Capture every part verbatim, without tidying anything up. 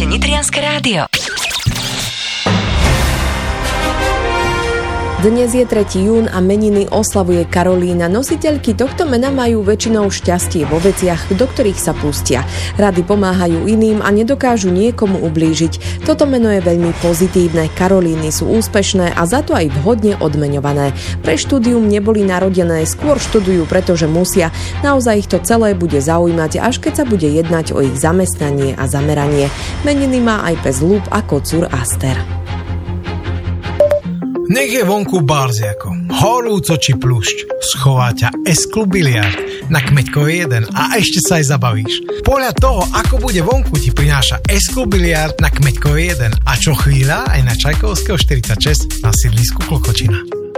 Počúvate Nitrianske rádio. Dnes je tretieho júna a meniny oslavuje Karolína. Nositeľky tohto mena majú väčšinou šťastie vo veciach, do ktorých sa pustia. Rady pomáhajú iným a nedokážu niekomu ublížiť. Toto meno je veľmi pozitívne. Karolíny sú úspešné a za to aj vhodne odmeňované. Pre štúdium neboli narodené, skôr študujú, pretože musia. Naozaj ich to celé bude zaujímať, až keď sa bude jednať o ich zamestnanie a zameranie. Meniny má aj pes Lúb a kocúr Aster. Nech je vonku barziako, horúco či plušť, schová ťa S-klub biliard na Kmeďkovej jeden a ešte sa aj zabavíš. Podľa toho, ako bude vonku, ti prináša S-klub biliard na Kmeďkovej jeden a čo chvíľa aj na Čajkovského štyridsaťšesť na sídlisku Klokočina.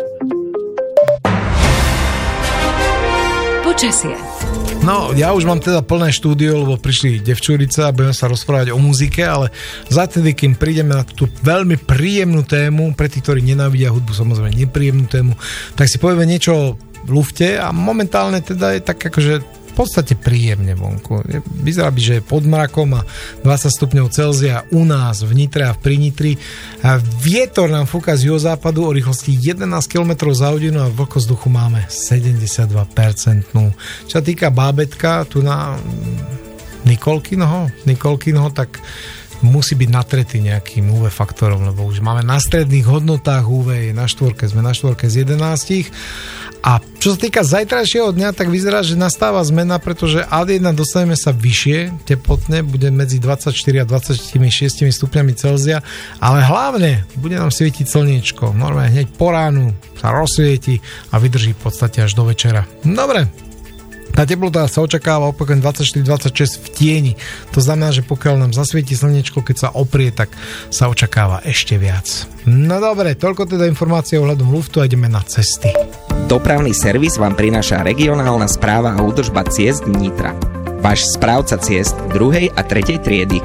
Počasie. No, ja už mám teda plné štúdio, lebo prišli devčúrice a budeme sa rozprávať o muzike, ale zatedy, kým prídeme na tú veľmi príjemnú tému, pre tých, ktorí nenávidia hudbu, samozrejme nepríjemnú tému, tak si povieme niečo o lufte a momentálne teda je tak akože v podstate príjemne vonku. Vyzerá by, že je pod mrakom a dvadsať stupňov Celzia u nás v Nitre a v Prinitri. A vietor nám fúka z juhozápadu o rýchlosti jedenásť kilometrov za hodinu a vlhkosťovzduchu máme sedemdesiatdva percent. Čo sa týka bábetka, tu na Nikolkynoho, Nikolkynoho, tak musí byť natretý nejakým ú vé faktorom, lebo už máme na stredných hodnotách ú vé, je na štvorke, sme na štvorke z jedenástich. A čo sa týka zajtrajšieho dňa, tak vyzerá, že nastáva zmena, pretože ad jeden dostaneme sa vyššie, teplotne, bude medzi dvadsaťštyri a dvadsaťšesť stupňami Celzia, ale hlavne bude nám svietiť slniečko. Normálne hneď po ránu sa rozsvieti a vydrží v podstate až do večera. Dobre. Tá teplota sa očakáva opokojne dvadsaťštyri dvadsaťšesť v tieni. To znamená, že pokiaľ nám zasvieti slnečko, keď sa oprie, tak sa očakáva ešte viac. No dobre, toľko teda informácie ohľadom luftu a ideme na cesty. Dopravný servis vám prináša regionálna správa a údržba ciest Nitra. Váš správca ciest druhej a tretej triedy.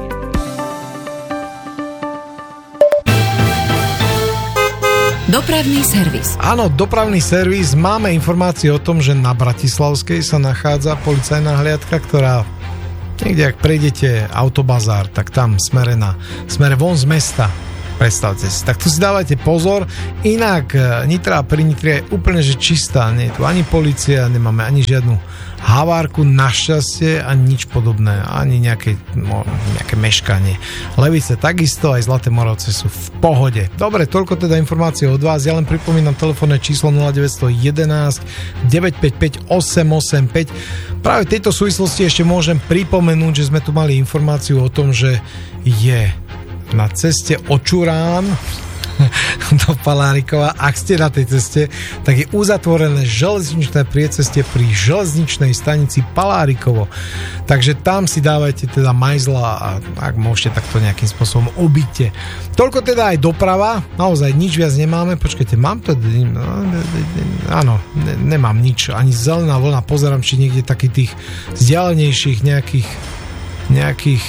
Dopravný servis. Áno, dopravný servis. Máme informácie o tom, že na Bratislavskej sa nachádza policajná hliadka, ktorá niekde, ak prejdete autobazár, tak tam smere, na, smere von z mesta. Predstavte si. Tak tu si dávajte pozor. Inak Nitra pri Nitre je úplne že čistá. Nie je tu ani polícia, nemáme ani žiadnu havárku, našťastie a nič podobné. Ani nejaké, no, nejaké meškanie. Levice takisto, aj Zlaté Moravce sú v pohode. Dobre, toľko teda informácie od vás. Ja len pripomínam telefónne číslo nula deväť jedna jedna deväť päť päť osem osem päť. Práve v tejto súvislosti ešte môžem pripomenúť, že sme tu mali informáciu o tom, že je na ceste Očurán do Palárikova. Ak ste na tej ceste, tak je uzatvorené železničné priecestie pri železničnej stanici Palárikovo. Takže tam si dávajte teda majzla a ak môžete, tak to nejakým spôsobom obíďte. Toľko teda aj doprava. Naozaj nič viac nemáme. Počkajte, mám to? Áno, ne, nemám nič. Ani zelená vlna. Pozerám, či niekde takých tých vzdialenejších nejakých nejakých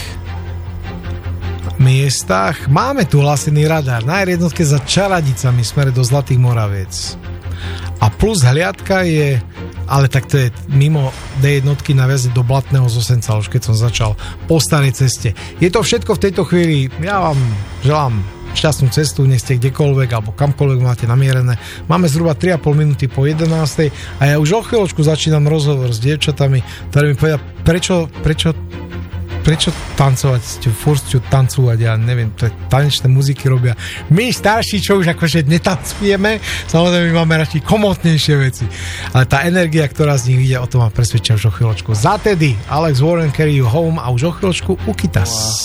miestach. Máme tu hlásený radar na er jednotke za Čaradicami smere do Zlatých Moraviec. A plus hliadka je, ale tak to je mimo dé jednotky na viaze do Blatného z Osenca, už keď som začal po starej ceste. Je to všetko v tejto chvíli. Ja vám želám šťastnú cestu, nech ste kdekoľvek alebo kamkoľvek máte namierené. Máme zhruba tri a pol minúty po jedenástej a ja už o chvíľočku začínam rozhovor s dievčatami, ktoré mi povedia, prečo, prečo prečo tancovať, furt tancovať, ja neviem, tanečné muziky robia. My starší, čo už akože netancujeme, samozrejme my máme radšej komotnejšie veci. Ale tá energia, ktorá z nich ide, o tom ma presvedčia už o chvíľočku. Zatedy Alex Warren Carry You Home a už o chvíľočku Ukitas.